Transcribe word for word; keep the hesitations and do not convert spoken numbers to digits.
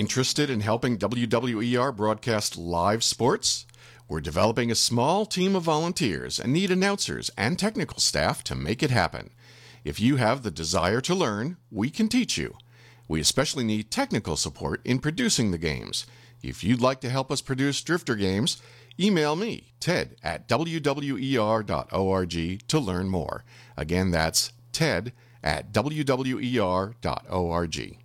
Interested in helping W W E R broadcast live sports? We're developing a small team of volunteers and need announcers and technical staff to make it happen. If you have the desire to learn, we can teach you. We especially need technical support in producing the games. If you'd like to help us produce Drifter games, email me, Ted, at w w e r dot org to learn more. Again, that's Ted at w w e r dot org.